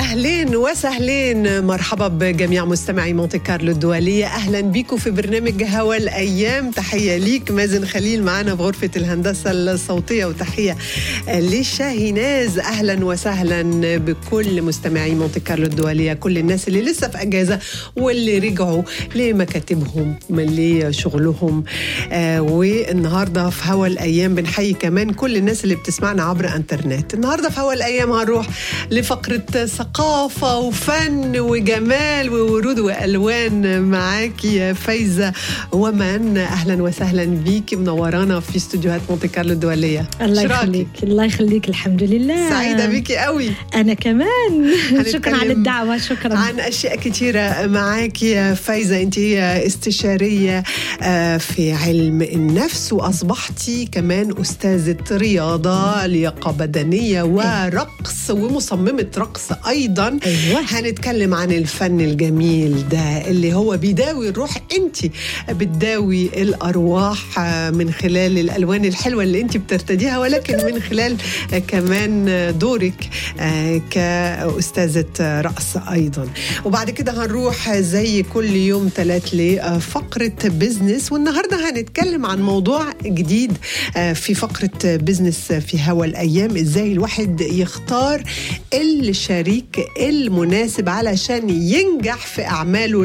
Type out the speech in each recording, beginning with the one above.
أهلين وسهلين، مرحبا بجميع مستمعي مونتي كارلو الدولية. أهلا بيكم في برنامج هوا الأيام. تحية ليك مازن خليل معنا بغرفة الهندسة الصوتية، وتحية لشاهيناز. أهلا وسهلا بكل مستمعي مونتي كارلو الدولية، كل الناس اللي لسه في أجازة واللي رجعوا لمكاتبهم لشغلهم. والنهاردة في هوا الأيام بنحيي كمان كل الناس اللي بتسمعنا عبر انترنت. النهاردة في هوا الأيام هنروح لفقرة ثقافة وفن وجمال وورود وألوان. معاكي فايزة ومن. أهلا وسهلا بيك، منورانا في استوديوهات مونتي كارلو الدولية. الله يخليك. الله يخليك. الحمد لله، سعيدة بيكي قوي. أنا كمان. شكرا على الدعوة. شكرا. عن أشياء كتيرة معاكي فايزة. أنت استشارية في علم النفس، وأصبحتي كمان أستاذة رياضة، لياقة بدنية ورقص، ومصممة رقص أيضا. أيوة. هنتكلم عن الفن الجميل ده اللي هو بيداوي الروح. أنت بتداوي الأرواح من خلال الألوان الحلوة اللي أنت بترتديها، ولكن من خلال كمان دورك كأستاذة رقص أيضا. وبعد كده هنروح زي كل يوم 3 لفقرة بيزنس، والنهاردة هنتكلم عن موضوع جديد في فقرة بيزنس في هوا الأيام. إزاي الواحد يختار الشريك المناسب علشان ينجح في أعماله،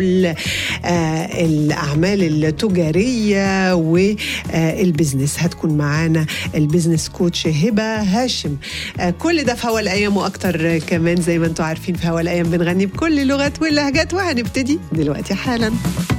الأعمال التجارية والبيزنس. هتكون معانا البيزنس كوتش هبة هاشم. كل ده في هوا الأيام وأكتر كمان. زي ما انتوا عارفين في هوا الأيام بنغني بكل اللغات واللهجات، وهنبتدي دلوقتي حالا.